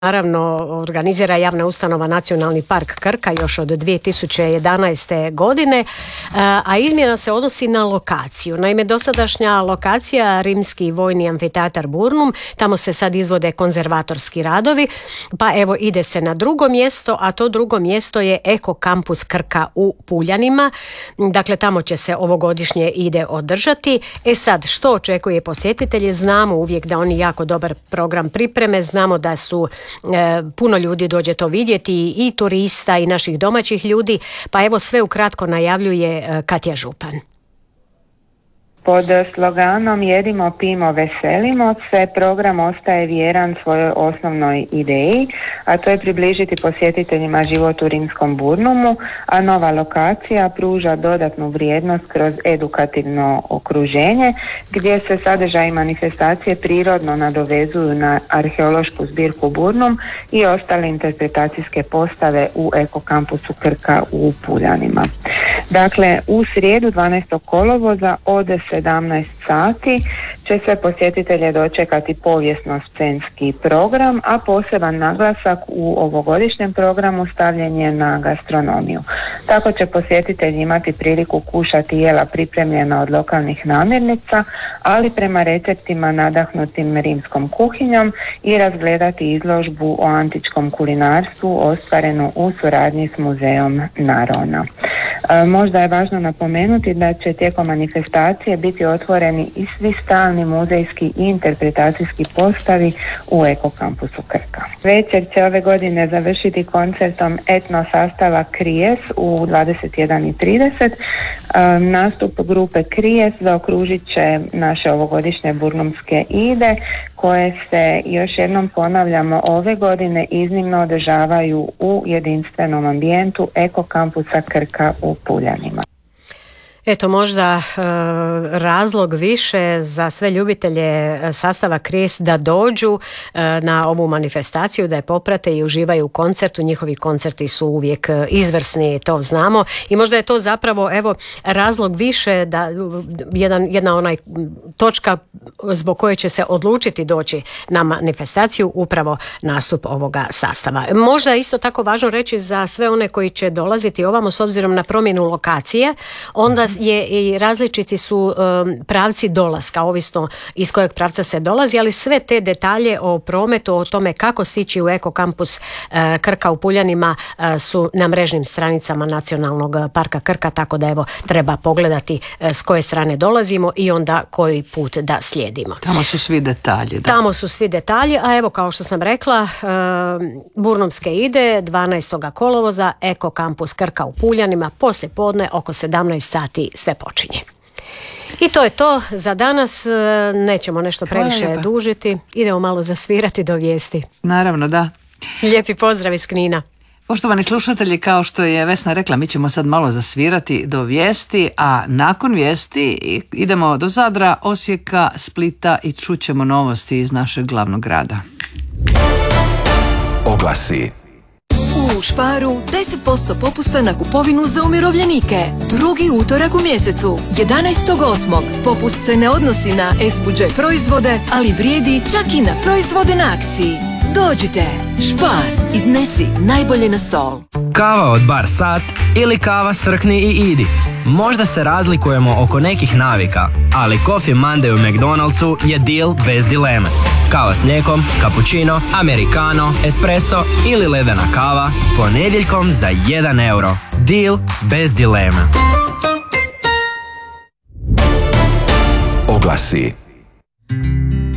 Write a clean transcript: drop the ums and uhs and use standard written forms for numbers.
naravno organizira javna ustanova Nacionalni park Krka još od 2011. godine, a izmjena se odnosi na lokaciju. Naime, dosadašnja lokacija Rimski vojni amfiteatar Burnum, tamo se sad izvode konzervatorski radovi, pa evo ide se na drugo mjesto, a to drugo mjesto je Eko kampus Krka u Puljanima. Dakle, tamo će se ovogodišnje ide održati. Sad, što očekuje posjetitelje? Znamo uvijek da oni jako dobar program pripreme, znamo da su puno ljudi dođe to vidjeti, i turista i naših domaćih ljudi, pa evo sve ukratko najavljuje Katja Župan. Pod sloganom Jedimo, pijmo, veselimo se program ostaje vjeran svojoj osnovnoj ideji, a to je približiti posjetiteljima život u Rimskom Burnumu, a nova lokacija pruža dodatnu vrijednost kroz edukativno okruženje gdje se sadržaj manifestacije prirodno nadovezuju na arheološku zbirku Burnum i ostale interpretacijske postave u Eko kampusu Krka u Puljanima. Dakle, u srijedu 12. kolovoza od 17 sati će sve posjetitelje dočekati povijesno-scenski program, a poseban naglasak u ovogodišnjem programu stavljen je na gastronomiju. Tako će posjetitelji imati priliku kušati jela pripremljena od lokalnih namirnica, ali prema receptima nadahnutim rimskom kuhinjom, i razgledati izložbu o antičkom kulinarstvu ostvarenu u suradnji s muzeom Narona. Možda je važno napomenuti da će tijekom manifestacije biti otvoreni i svi stalni muzejski i interpretacijski postavi u Eko kampusu Krka. Večer će ove godine završiti koncertom etno sastava Krijes u 21:30. Nastup grupe Krijes zaokružit će naše ovogodišnje burnumske ide, koje se, još jednom ponavljamo, ove godine iznimno održavaju u jedinstvenom ambijentu Eko kampusa Krka u Puljanima. Eto, možda razlog više za sve ljubitelje sastava Krijes da dođu na ovu manifestaciju, da je poprate i uživaju u koncertu. Njihovi koncerti su uvijek izvrsni, to znamo, i možda je to zapravo razlog više da jedna onaj točka zbog koje će se odlučiti doći na manifestaciju, upravo nastup ovoga sastava. Možda je isto tako važno reći za sve one koji će dolaziti ovamo, s obzirom na promjenu lokacije, onda je i različiti su pravci dolaska, ovisno iz kojeg pravca se dolazi, ali sve te detalje o prometu, o tome kako stići u Eko kampus Krka u Puljanima su na mrežnim stranicama Nacionalnog parka Krka, tako da evo treba pogledati s koje strane dolazimo i onda koji put da slijedimo. Tamo su svi detalji. Da. Tamo su svi detalji, a evo kao što sam rekla, Burnumske ide 12. kolovoza, Eko kampus Krka u Puljanima, poslije podne oko 17 sati sve počinje. I to je to za danas, nećemo nešto previše dužiti, idemo malo zasvirati do vijesti. Naravno, da. Lijepi pozdrav iz Knina. Poštovani slušatelji, kao što je Vesna rekla, mi ćemo sad malo zasvirati do vijesti, a nakon vijesti idemo do Zadra, Osijeka, Splita i čućemo novosti iz našeg glavnog grada. Oglasi. U Sparu 10% popusta na kupovinu za umirovljenike. Drugi utorak u mjesecu, 11.8. Popust se ne odnosi na S-Budget proizvode, ali vrijedi čak i na proizvode na akciji. Dođite, Spar, iznesi najbolje na stol. Kava od Bar Sat ili kava Srkni i idi. Možda se razlikujemo oko nekih navika, ali Coffee Monday u McDonald'su je deal bez dileme. Kava s mlijekom, cappuccino, americano, espresso ili ledena kava ponedjeljkom za 1 euro. Deal bez dileme. Oglasi.